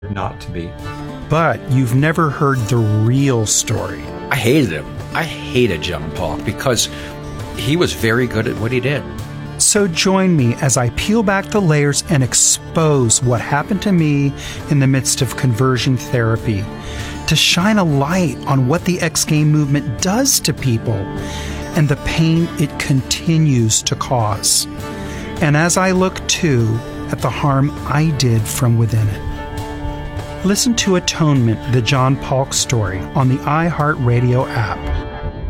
not to be. But you've never heard the real story. I hated him. I hated John Paul because he was very good at what he did. So join me as I peel back the layers and expose what happened to me in the midst of conversion therapy, to shine a light on what the X-Game movement does to people and the pain it continues to cause. And as I look, too, at the harm I did from within it. Listen to Atonement, the John Paulk story, on the iHeartRadio app,